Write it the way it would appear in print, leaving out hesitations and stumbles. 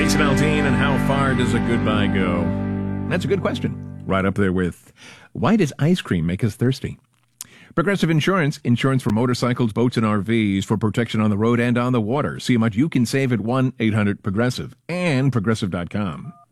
Jason Aldean, and how far does a goodbye go? That's a good question. Right up there with, why does ice cream make us thirsty? Progressive Insurance, insurance for motorcycles, boats, and RVs for protection on the road and on the water. See how much you can save at 1-800-PROGRESSIVE and Progressive.com.